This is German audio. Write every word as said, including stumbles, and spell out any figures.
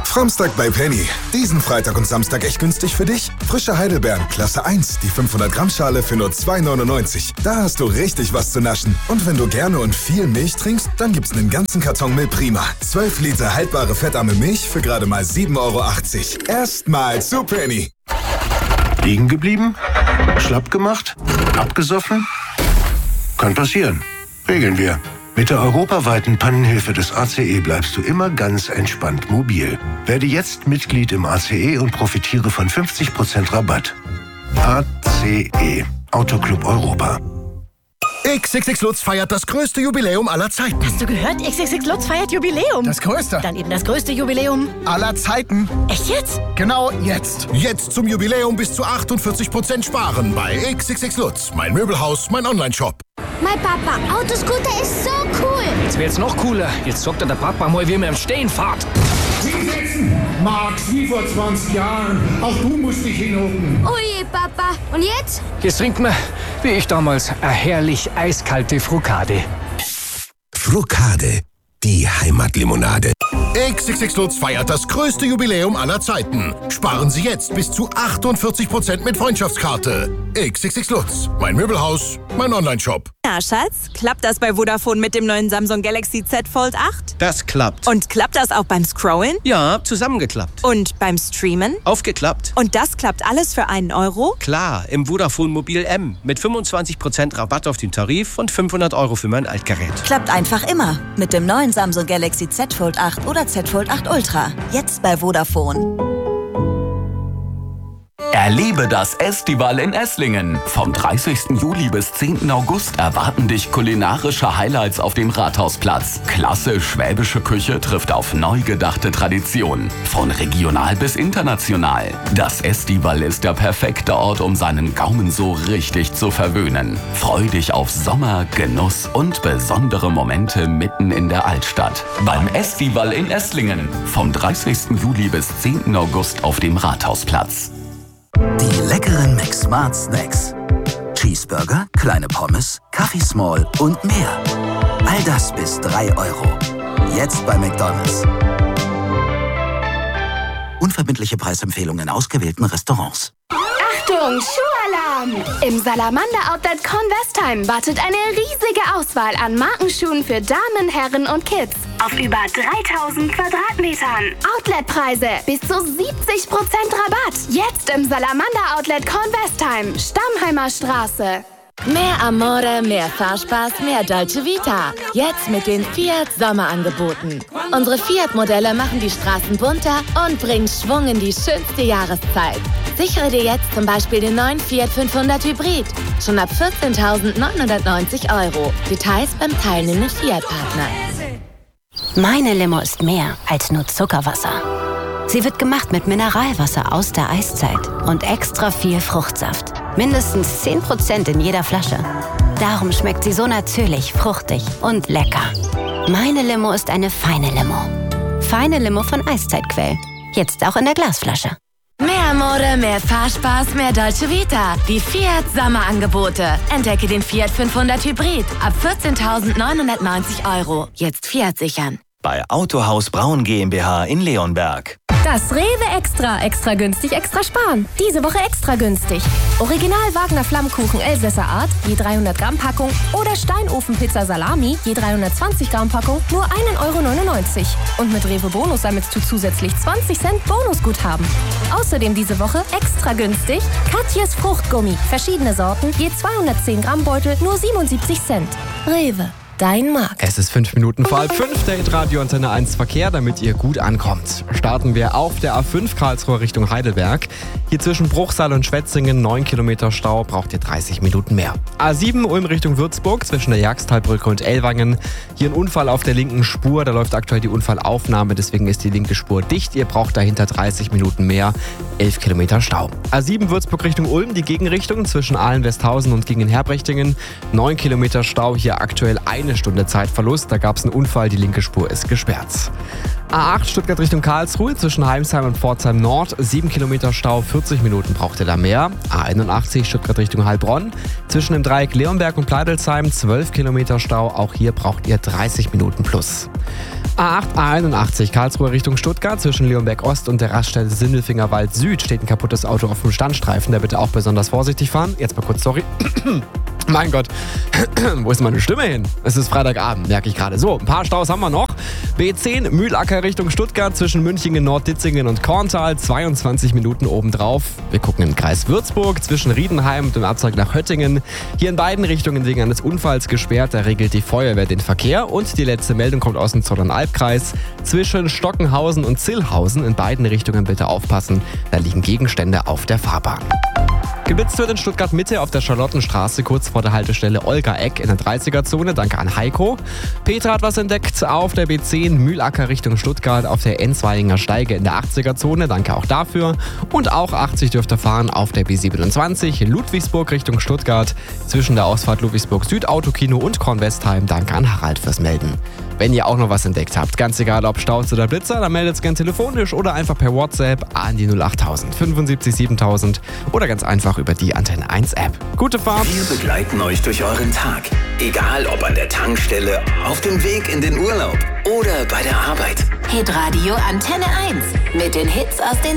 Framstag bei Penny. Diesen Freitag und Samstag echt günstig für dich. Frische Heidelbeeren, Klasse eins, die fünfhundert Gramm Schale für nur zwei neunundneunzig. Da hast du richtig was zu naschen. Und wenn du gerne und viel Milch trinkst, dann gibt's einen ganzen Karton Milch Prima. zwölf Liter haltbare fettarme Milch für gerade mal sieben Euro achtzig. Erstmal zu Penny. Liegen geblieben? Schlapp gemacht? Abgesoffen? Kann passieren. Regeln wir. Mit der europaweiten Pannenhilfe des A C E bleibst du immer ganz entspannt mobil. Werde jetzt Mitglied im A C E und profitiere von fünfzig Prozent Rabatt. A C E. Autoclub Europa. X X X Lutz feiert das größte Jubiläum aller Zeiten. Hast du gehört? X X X Lutz feiert Jubiläum. Das größte. Dann eben das größte Jubiläum aller Zeiten. Echt jetzt? Genau jetzt. Jetzt zum Jubiläum bis zu achtundvierzig Prozent sparen bei X X X Lutz. Mein Möbelhaus, mein Online-Shop. Mein Papa, Autoscooter ist so cool. Jetzt wird's noch cooler. Jetzt sagt der Papa mal, wie man im Stehen fährt. Hinsetzen! Max, wie vor zwanzig Jahren. Auch du musst dich hinhocken. Oh je, Papa. Und jetzt? Jetzt trinkt man, wie ich damals, eine herrlich eiskalte Frucade. Frucade, die Heimatlimonade. X X X Lutz feiert das größte Jubiläum aller Zeiten. Sparen Sie jetzt bis zu achtundvierzig Prozent mit Freundschaftskarte. X X X Lutz, mein Möbelhaus, mein Online-Shop. Na, Schatz, klappt das bei Vodafone mit dem neuen Samsung Galaxy Z Fold acht? Das klappt. Und klappt das auch beim Scrollen? Ja, zusammengeklappt. Und beim Streamen? Aufgeklappt. Und das klappt alles für einen Euro? Klar, im Vodafone Mobil M mit fünfundzwanzig Prozent Rabatt auf den Tarif und fünfhundert Euro für mein Altgerät. Klappt einfach immer mit dem neuen Samsung Galaxy Z Fold acht oder Z Fold acht Ultra. Jetzt bei Vodafone. Erlebe das Estival in Esslingen. Vom dreißigsten Juli bis zehnten August erwarten dich kulinarische Highlights auf dem Rathausplatz. Klasse schwäbische Küche trifft auf neu gedachte Traditionen. Von regional bis international. Das Estival ist der perfekte Ort, um seinen Gaumen so richtig zu verwöhnen. Freu dich auf Sommer, Genuss und besondere Momente mitten in der Altstadt. Beim Estival in Esslingen. Vom dreißigsten Juli bis zehnten August auf dem Rathausplatz. Die leckeren McSmart Snacks. Cheeseburger, kleine Pommes, Kaffee Small und mehr. All das bis drei Euro. Jetzt bei McDonald's. Unverbindliche Preisempfehlungen in ausgewählten Restaurants. Achtung, Schuhalarm! Im Salamander Outlet Kornwestheim wartet eine riesige Auswahl an Markenschuhen für Damen, Herren und Kids. Auf über dreitausend Quadratmetern. Outletpreise bis zu siebzig Prozent Rabatt. Jetzt im Salamander Outlet Kornwestheim, Stammheimer Straße. Mehr Amore, mehr Fahrspaß, mehr Dolce Vita. Jetzt mit den Fiat Sommerangeboten. Unsere Fiat-Modelle machen die Straßen bunter und bringen Schwung in die schönste Jahreszeit. Sichere dir jetzt zum Beispiel den neuen Fiat fünfhundert Hybrid. Schon ab vierzehntausendneunhundertneunzig Euro. Details beim teilnehmenden Fiat-Partner. Meine Limo ist mehr als nur Zuckerwasser. Sie wird gemacht mit Mineralwasser aus der Eiszeit und extra viel Fruchtsaft. Mindestens zehn Prozent in jeder Flasche. Darum schmeckt sie so natürlich, fruchtig und lecker. Meine Limo ist eine feine Limo. Feine Limo von Eiszeitquell. Jetzt auch in der Glasflasche. Mehr Mode, mehr Fahrspaß, mehr Dolce Vita. Die Fiat Sommerangebote. Entdecke den Fiat fünfhundert Hybrid ab vierzehntausendneunhundertneunzig Euro. Jetzt Fiat sichern. Bei Autohaus Braun GmbH in Leonberg. Das Rewe Extra. Extra günstig, extra sparen. Diese Woche extra günstig. Original Wagner Flammkuchen Elsässer Art, je dreihundert Gramm Packung oder Steinofenpizza Salami, je dreihundertzwanzig Gramm Packung, nur ein Euro neunundneunzig. Und mit Rewe Bonus sammelst du zusätzlich zwanzig Cent Bonusguthaben. Außerdem diese Woche extra günstig Katjes Fruchtgummi. Verschiedene Sorten, je zweihundertzehn Gramm Beutel, nur siebenundsiebzig Cent. Rewe. Dein Markt. Es ist fünf Minuten vor halb fünf, der Radio Antenne eins Verkehr, damit ihr gut ankommt. Starten wir auf der A fünf Karlsruhe Richtung Heidelberg. Hier zwischen Bruchsal und Schwetzingen neun Kilometer Stau, braucht ihr dreißig Minuten mehr. A sieben Ulm Richtung Würzburg zwischen der Jagstalbrücke und Ellwangen. Hier ein Unfall auf der linken Spur, da läuft aktuell die Unfallaufnahme, deswegen ist die linke Spur dicht. Ihr braucht dahinter dreißig Minuten mehr, elf Kilometer Stau. A sieben Würzburg Richtung Ulm, die Gegenrichtung zwischen Ahlen-Westhausen und Gingen-Herbrechtingen. neun Kilometer Stau, hier aktuell eine Stunde Zeitverlust. Da gab es einen Unfall, die linke Spur ist gesperrt. A acht Stuttgart Richtung Karlsruhe zwischen Heimsheim und Pforzheim Nord. sieben Kilometer Stau, vierzig Minuten braucht ihr da mehr. A einundachtzig Stuttgart Richtung Heilbronn. Zwischen dem Dreieck Leonberg und Pleidelsheim zwölf Kilometer Stau. Auch hier braucht ihr dreißig Minuten plus. A acht, A einundachtzig, Karlsruhe Richtung Stuttgart. Zwischen Leonberg Ost und der Raststätte Sindelfingerwald Süd steht ein kaputtes Auto auf dem Standstreifen. Da bitte auch besonders vorsichtig fahren. Jetzt mal kurz, sorry. Mein Gott, wo ist meine Stimme hin? Es ist Freitagabend, merke ich gerade. So, ein paar Staus haben wir noch. B zehn, Mühlacker Richtung Stuttgart, zwischen Münchingen, Nordditzingen und Korntal, zweiundzwanzig Minuten obendrauf. Wir gucken in den Kreis Würzburg, zwischen Riedenheim und dem Abzweig nach Höttingen. Hier in beiden Richtungen wegen eines Unfalls gesperrt, da regelt die Feuerwehr den Verkehr. Und die letzte Meldung kommt aus dem Zollernalbkreis. Zwischen Stockenhausen und Zillhausen, in beiden Richtungen bitte aufpassen, da liegen Gegenstände auf der Fahrbahn. Geblitzt wird in Stuttgart Mitte auf der Charlottenstraße kurz vor der Haltestelle Olga-Eck in der dreißiger-Zone. Danke an Heiko. Peter hat was entdeckt auf der B zehn Mühlacker Richtung Stuttgart auf der Enzweiler Steige in der achtziger-Zone. Danke auch dafür. Und auch achtzig dürft ihr fahren auf der B siebenundzwanzig Ludwigsburg Richtung Stuttgart zwischen der Ausfahrt Ludwigsburg Süd Autokino und Kornwestheim. Danke an Harald fürs Melden. Wenn ihr auch noch was entdeckt habt, ganz egal ob Staus oder Blitzer, dann meldet es gern telefonisch oder einfach per WhatsApp an die null achttausend fünfundsiebzig siebentausend oder ganz einfach über die Antenne eins App. Gute Fahrt! Wir begleiten euch durch euren Tag. Egal ob an der Tankstelle, auf dem Weg in den Urlaub oder bei der Arbeit. Hitradio Antenne eins mit den Hits aus den